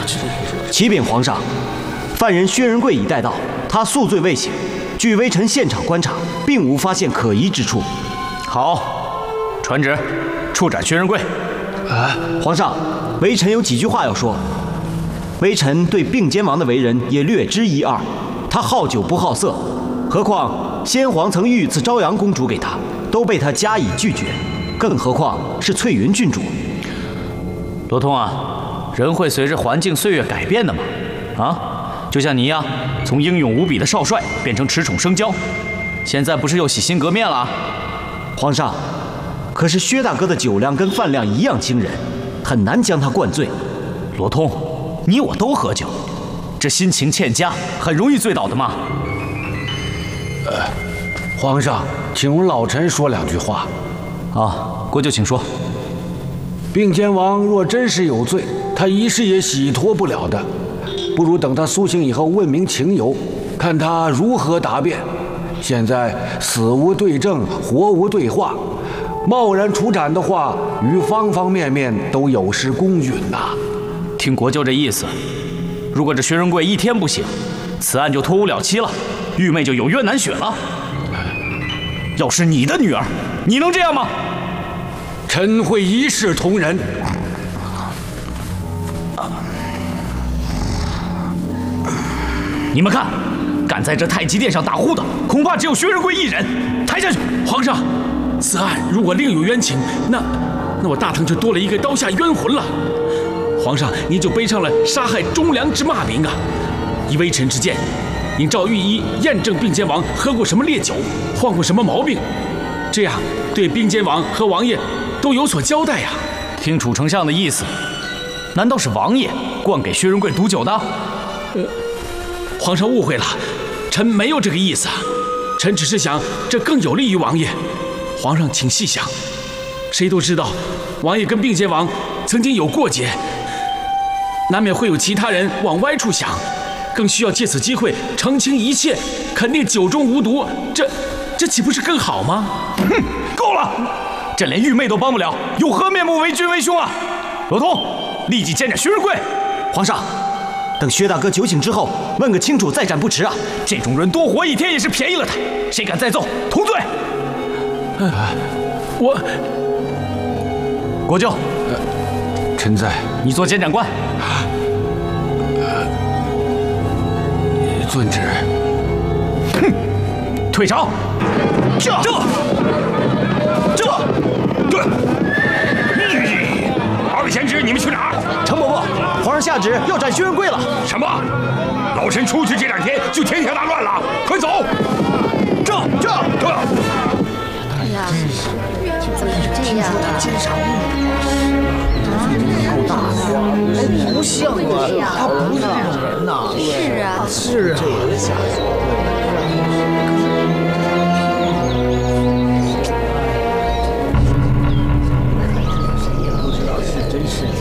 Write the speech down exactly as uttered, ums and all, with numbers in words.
启禀皇上，犯人薛仁贵已带到，他宿罪未醒。据微臣现场观察，并无发现可疑之处。 好，传旨，处斩薛仁贵。 啊，皇上，微臣有几句话要说。微臣对并肩王的为人也略知一二，他好酒不好色，何况先皇曾御赐朝阳公主给他，都被他加以拒绝，更何况是翠云郡主。 罗通啊，人会随着环境岁月改变的嘛，啊，就像你一样，从英勇无比的少帅变成恃宠生骄，现在不是又洗心革面了？ 皇上，可是薛大哥的酒量跟饭量一样惊人，很难将他灌醉。 罗通，你我都喝酒，这心情欠佳，很容易醉倒的嘛。 呃，皇上，请容老臣说两句话。 啊，国舅请说。 并肩王若真是有罪，他一时也洗脱不了的，不如等他苏醒以后问明情由，看他如何答辩。现在死无对证，活无对话，贸然处斩的话，与方方面面都有失公允呐、啊。 听国舅这意思，如果这薛仁贵一天不醒，此案就脱无了期了，玉妹就有冤难雪了。要是你的女儿，你能这样吗？ 臣会一视同仁。 你们看，敢在这太极殿上打呼的，恐怕只有薛仁贵一人。抬下去！ 皇上，此案如果另有冤情，那那我大唐就多了一个刀下冤魂了。皇上，您就背上了杀害忠良之骂名啊！以微臣之见，应召御医验证并肩王喝过什么烈酒，患过什么毛病，这样对并肩王和王爷都有所交代呀、啊。 听楚丞相的意思，难道是王爷灌给薛仁贵毒酒的？ 呃，皇上误会了，臣没有这个意思，臣只是想这更有利于王爷。皇上请细想，谁都知道王爷跟并肩王曾经有过节，难免会有其他人往歪处想，更需要借此机会澄清一切，肯定酒中无毒，这这岂不是更好吗？ 哼，够了！这连玉妹都帮不了，有何面目为君为兄啊？罗通，立即监斩薛仁贵！ 皇上，等薛大哥酒醒之后，问个清楚再斩不迟啊！ 这种人多活一天也是便宜了他，谁敢再奏，同罪！ 呃、我， 国舅， 呃，臣在。 你做监斩官。 呃，遵旨。 哼，退朝。这这这这！二位贤侄，你们去哪儿？ 程伯伯，皇上下旨要斩薛仁贵了。 什么？老臣出去这两天就天下大乱了，快走！ 这这这！ 哎呀，怎么是这样啊？奸杀够大的，哎，不像啊，他不是这种人呐。 是啊， 是啊。真是。